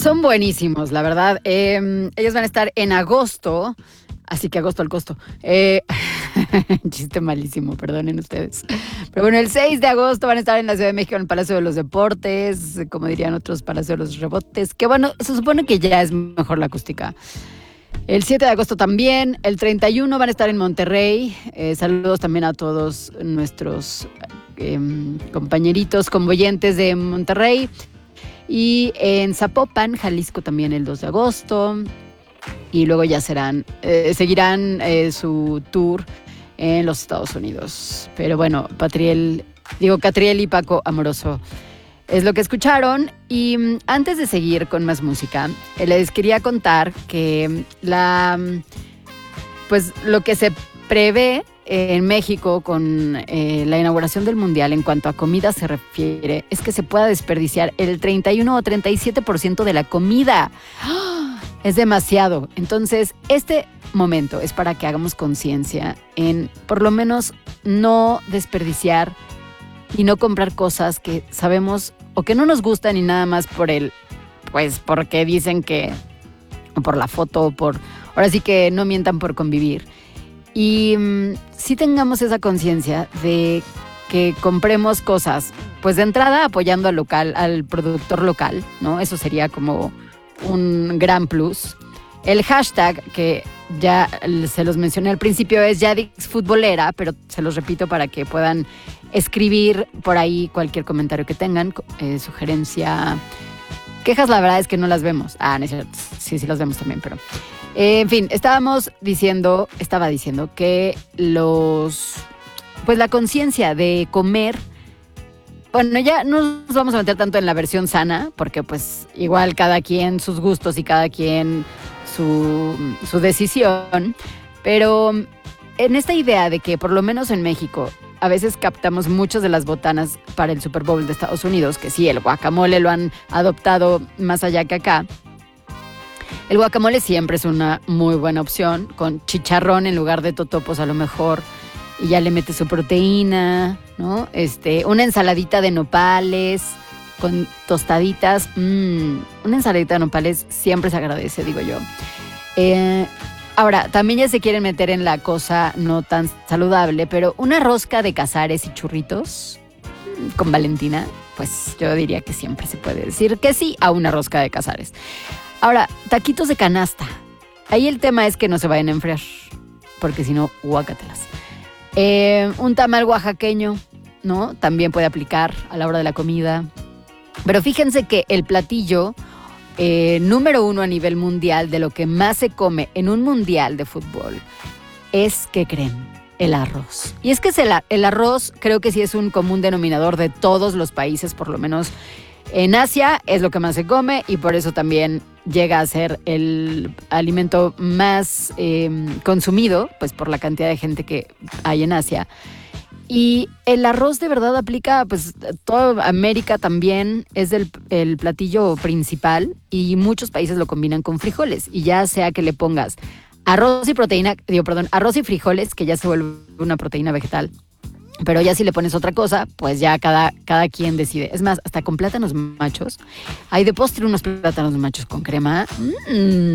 Son buenísimos, la verdad. Ellos van a estar en agosto, así que agosto al costo. Chiste malísimo, perdonen ustedes. Pero bueno, el 6 de agosto van a estar en la Ciudad de México, en el Palacio de los Deportes, como dirían otros, Palacio de los Rebotes, que bueno, se supone que ya es mejor la acústica. El 7 de agosto también, el 31 van a estar en Monterrey. Saludos también a todos nuestros compañeritos convoyentes de Monterrey. Y en Zapopan, Jalisco también el 2 de agosto. Y luego ya seguirán su tour en los Estados Unidos. Pero bueno, Catriel y Paco Amoroso es lo que escucharon. Y antes de seguir con más música, les quería contar que lo que se prevé en México con la inauguración del Mundial en cuanto a comida se refiere es que se pueda desperdiciar el 31 o 37% de la comida. ¡Oh! Es demasiado. Entonces, este momento es para que hagamos conciencia en por lo menos no desperdiciar y no comprar cosas que sabemos o que no nos gustan y nada más porque dicen que, o por la foto, ahora sí que no mientan por convivir. Y sí tengamos esa conciencia de que compremos cosas, pues de entrada apoyando al productor local, ¿no? Eso sería como un gran plus. El hashtag que ya se los mencioné al principio es Yadix Futbolera, pero se los repito para que puedan escribir por ahí cualquier comentario que tengan, sugerencia, quejas. La verdad es que no las vemos. No es cierto. Sí las vemos también, pero en fin, estaba diciendo que la conciencia de comer, bueno, ya no nos vamos a meter tanto en la versión sana, porque pues igual cada quien sus gustos y cada quien su decisión, pero en esta idea de que por lo menos en México a veces captamos muchas de las botanas para el Super Bowl de Estados Unidos, que sí, el guacamole lo han adoptado más allá que acá. El guacamole siempre es una muy buena opción, con chicharrón en lugar de totopos a lo mejor, y ya le metes su proteína, ¿no? Una ensaladita de nopales con tostaditas. Una ensaladita de nopales siempre se agradece, digo yo. Ahora, también ya se quieren meter en la cosa no tan saludable, pero una rosca de Casares y churritos con Valentina, pues yo diría que siempre se puede decir que sí a una rosca de Casares. Ahora, taquitos de canasta. Ahí el tema es que no se vayan a enfriar, porque si no, guácatelas. Un tamal oaxaqueño, ¿no? También puede aplicar a la hora de la comida. Pero fíjense que el platillo número 1 a nivel mundial de lo que más se come en un mundial de fútbol es, ¿qué creen? El arroz. Y es que el arroz creo que sí es un común denominador de todos los países, por lo menos en Asia es lo que más se come y por eso también llega a ser el alimento más consumido, pues por la cantidad de gente que hay en Asia. Y el arroz de verdad aplica, pues toda América también es el platillo principal y muchos países lo combinan con frijoles. Y ya sea que le pongas arroz y frijoles, que ya se vuelve una proteína vegetal. Pero ya si le pones otra cosa, pues ya cada quien decide. Es más, hasta con plátanos machos. Hay de postre unos plátanos machos con crema.